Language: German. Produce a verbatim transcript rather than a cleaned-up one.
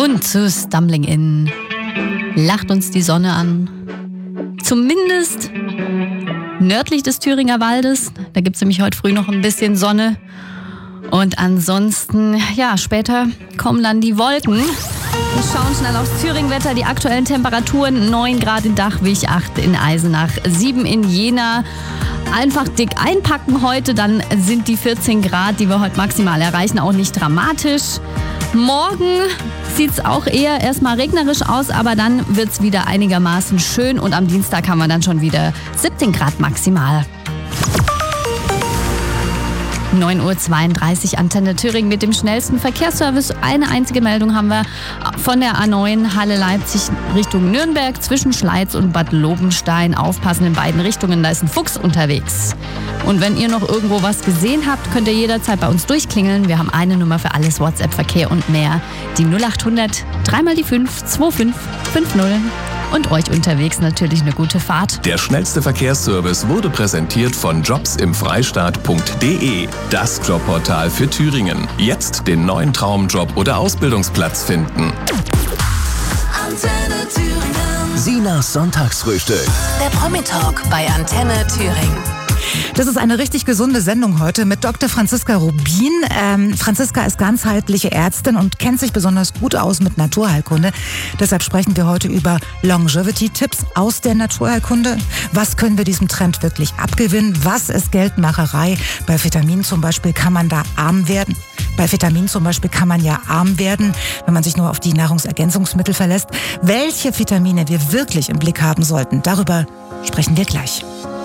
Und zu Stumbling Inn lacht uns die Sonne an. Zumindest nördlich des Thüringer Waldes. Da gibt es nämlich heute früh noch ein bisschen Sonne. Und ansonsten, ja, später kommen dann die Wolken. Wir schauen schnell aufs Thüringen-Wetter. Die aktuellen Temperaturen: neun Grad in Dachwig, acht in Eisenach, sieben in Jena. Einfach dick einpacken heute, dann sind die vierzehn Grad, die wir heute maximal erreichen, auch nicht dramatisch. Morgen sieht es auch eher erstmal regnerisch aus, aber dann wird es wieder einigermaßen schön und am Dienstag haben wir dann schon wieder siebzehn Grad maximal. neun Uhr zweiunddreißig, Antenne Thüringen mit dem schnellsten Verkehrsservice. Eine einzige Meldung haben wir von der A neun Halle Leipzig Richtung Nürnberg zwischen Schleiz und Bad Lobenstein. Aufpassen in beiden Richtungen, da ist ein Fuchs unterwegs. Und wenn ihr noch irgendwo was gesehen habt, könnt ihr jederzeit bei uns durchklingeln. Wir haben eine Nummer für alles, WhatsApp-Verkehr und mehr. Die null acht hundert, dreimal die fünf, zwei fünf fünf null. Und euch unterwegs natürlich eine gute Fahrt. Der schnellste Verkehrsservice wurde präsentiert von jobs im freistaat punkt de. Das Jobportal für Thüringen. Jetzt den neuen Traumjob oder Ausbildungsplatz finden. Antenne Thüringen. Sinas Sonntagsfrühstück. Der Promi-Talk bei Antenne Thüringen. Das ist eine richtig gesunde Sendung heute mit Doktor Franziska Rubin. Ähm, Franziska ist ganzheitliche Ärztin und kennt sich besonders gut aus mit Naturheilkunde. Deshalb sprechen wir heute über Longevity-Tipps aus der Naturheilkunde. Was können wir diesem Trend wirklich abgewinnen? Was ist Geldmacherei? Bei Vitaminen zum Beispiel kann man da arm werden. Bei Vitaminen zum Beispiel kann man ja arm werden, wenn man sich nur auf die Nahrungsergänzungsmittel verlässt. Welche Vitamine wir wirklich im Blick haben sollten, darüber sprechen wir gleich.